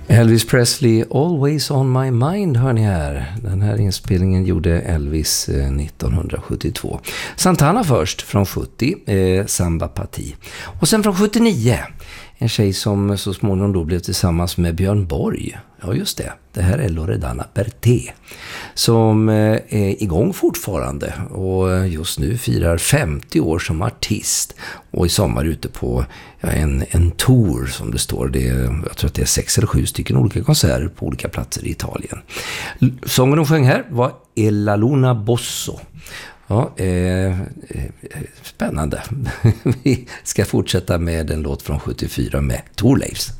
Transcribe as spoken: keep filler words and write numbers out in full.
Elvis Presley, Always on my mind, hör ni här. Den här inspelningen gjorde Elvis eh, nittonhundrasjuttiotvå. Santana först från sjuttio, eh, Samba Parti. Och sen från sjuttionio, en tjej som så småningom då blev tillsammans med Björn Borg. Ja just det, det här är Loredana Berté som eh, är igång fortfarande och just nu firar femtio år som artist och i sommar ute på ja, en, en tour som det står. Det är, jag tror att det är sex eller sju stycken olika konserter på olika platser i Italien. Sången de sjöng här var E la Luna Bosso. Ja, eh, spännande. Vi ska fortsätta med en låt från sjuttiofyra med Thorleifs.